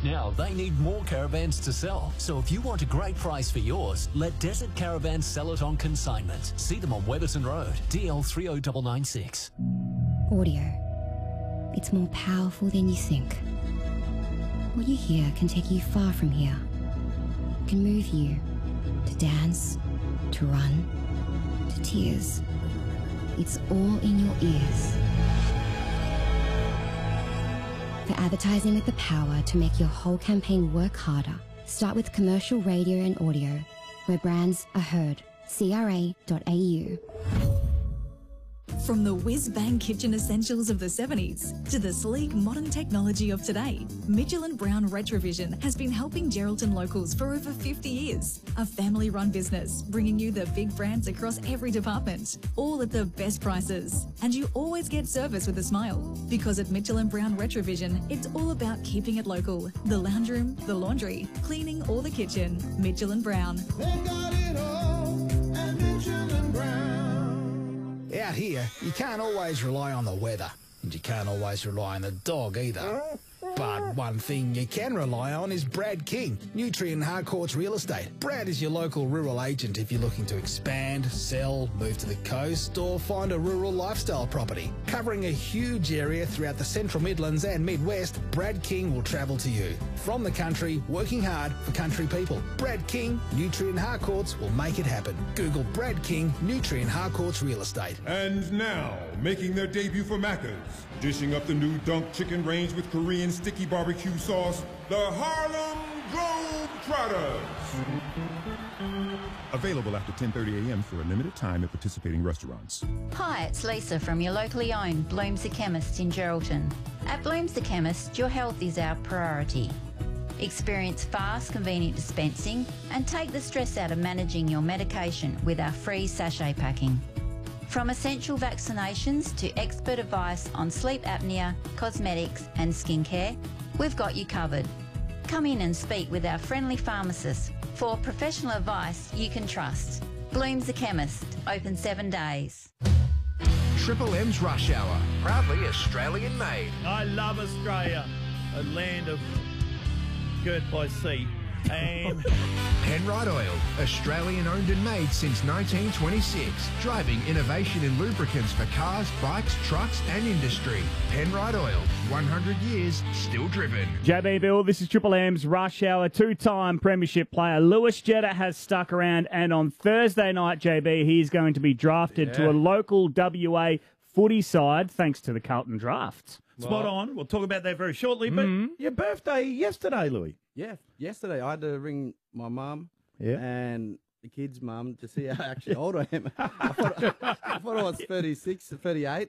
now they need more caravans to sell. So if you want a great price for yours, let Desert Caravans sell it on consignment. See them on Weatherton Road, DL 30996. Audio. It's more powerful than you think. What you hear can take you far from here. Can move you to dance, to run, to tears. It's all in your ears. For advertising with the power to make your whole campaign work harder, start with commercial radio and audio, where brands are heard. CRA.au. From the whiz-bang kitchen essentials of the 70s to the sleek modern technology of today, Mitchell & Brown Retrovision has been helping Geraldton locals for over 50 years. A family-run business, bringing you the big brands across every department, all at the best prices. And you always get service with a smile. Because at Mitchell & Brown Retrovision, it's all about keeping it local. The lounge room, the laundry, cleaning or the kitchen. Mitchell & Brown. They've got it all at Mitchell & Brown. Out here, you can't always rely on the weather, and you can't always rely on the dog either. But one thing you can rely on is Brad King, Nutrient Harcourts Real Estate. Brad is your local rural agent if you're looking to expand, sell, move to the coast, or find a rural lifestyle property. Covering a huge area throughout the Central Midlands and Midwest, Brad King will travel to you. From the country, working hard for country people. Brad King, Nutrient Harcourts will make it happen. Google Brad King, Nutrient Harcourts Real Estate. And now, making their debut for Macca's, dishing up the new Dunk Chicken range with Korean sticky barbecue sauce, the Harlem Globetrotters. Available after 10:30 a.m. for a limited time at participating restaurants. Hi, it's Lisa from your locally owned Bloom's the Chemist in Geraldton. At Bloom's the Chemist, your health is our priority. Experience fast, convenient dispensing and take the stress out of managing your medication with our free sachet packing. From essential vaccinations to expert advice on sleep apnea, cosmetics and skincare, we've got you covered. Come in and speak with our friendly pharmacist for professional advice you can trust. Bloom's the Chemist, open 7 days. Triple M's Rush Hour, proudly Australian made. I love Australia, a land of girt by sea. And Penrite Oil, Australian owned and made since 1926. Driving innovation in lubricants for cars, bikes, trucks and industry. Penrite Oil, 100 years, still driven. JB Bill, this is Triple M's Rush Hour. Two-time premiership player Lewis Jetta has stuck around, and on Thursday night, JB, he's going to be drafted to a local WA footy side thanks to the Carlton draft. spot on. We'll talk about that very shortly. But your birthday yesterday, Louis. Yeah, yesterday I had to ring my mum and the kid's mum to see how actually old I am. I thought I was 36, 38.